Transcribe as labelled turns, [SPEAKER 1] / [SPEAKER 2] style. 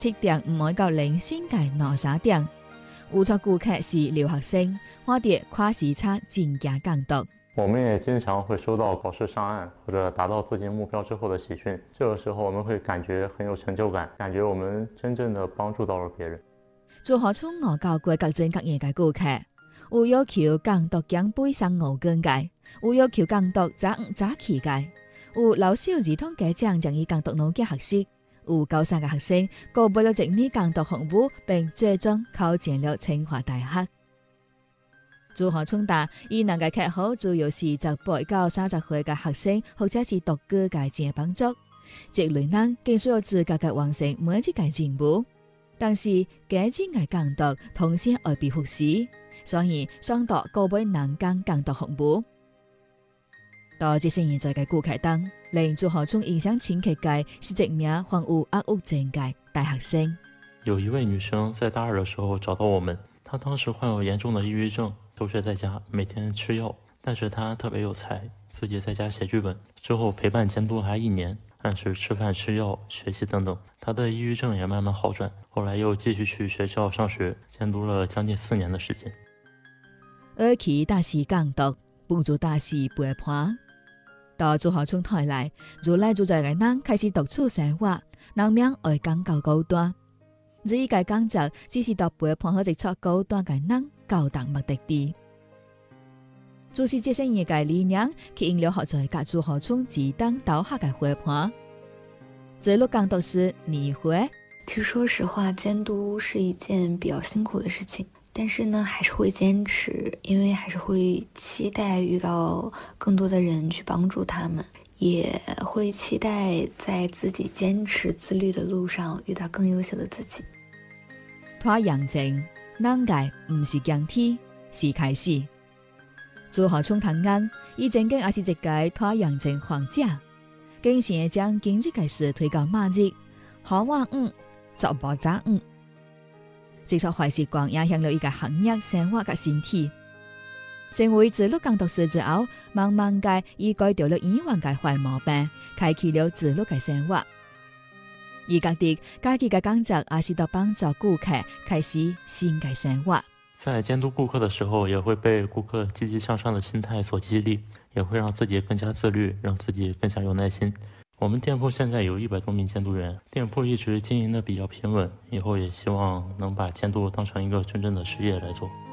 [SPEAKER 1] 7點唔可以到凌晨嘅2、3點。有錯顧客是留學生，看到跨時差真驚港獨。
[SPEAKER 2] 我們也經常會收到考試上岸或者達到自己目標之後的喜訊，這個時候我們會感覺很有成就感，感覺我們真正的幫助到了別人。
[SPEAKER 1] 做好從我教過各種各樣嘅顧客，有要求港獨將背上5根嘅，有要求港獨早早起嘅，有老師兒童家長將以港獨腦嘅學習，有高三嘅學生過報了1年港獨項目，並最終考進了清華大學。做好衝達，以能夠確好主要是18到30歲嘅學生或者是獨居嘅正幫助，這類人更需要自覺嘅完成每一個任務。但是家長嘅港獨同時會被忽視，所以上到個別難講港獨項目。到這些現在嘅顧客當，令做好衝影響前期嘅是一名患有抑鬱症嘅大學生。
[SPEAKER 3] 有一位女生在大2的時候找到我們，她當時患有嚴重的抑鬱症，休學在家，每天吃藥，但是她特別有才，自己在家寫劇本，之後陪伴監督還1年，按時吃飯吃藥學習等等，她的抑鬱症也慢慢好轉，後來又繼續去學校上學，監督了將近4年的時間。
[SPEAKER 1] 而其大是港獨，幫助大是陪伴。到做好衝台來，如來就在嘅人開始獨處生活，人命愛講究高端。這一個講則只是到陪伴好一撮高端嘅人高達目的地。就是這些業界理念吸引了學在各做好衝指導導下嘅陪伴。這路港獨時，你會？
[SPEAKER 4] 其實說實話，監督是一件比較辛苦的事情，但是呢，還是會堅持，因為還是會期待遇到更多的人去幫助他們，也會期待在自己堅持自律的路上遇到更優秀的自己。
[SPEAKER 1] 拖陽症，難解唔是降體，是開始。做好衝談案，以正經也是一個拖陽症患者，經常將經濟嘅事推到馬日，好話就無責這種壞習慣影響了一個行業生活嘅身體。成為自律港獨師之後，慢慢嘅已改掉了以往嘅壞毛病，開啟了自律嘅生活。而家己嘅工作也是到幫助顧客開始新嘅生活。
[SPEAKER 3] 在監督顧客的時候，也會被顧客積極向上的心態所激勵，也會讓自己更加自律，讓自己更加有耐心。我們店鋪現在有100多名監督員，店鋪一直經營得比較平穩，以後也希望能把監督當成一個真正的事業來做。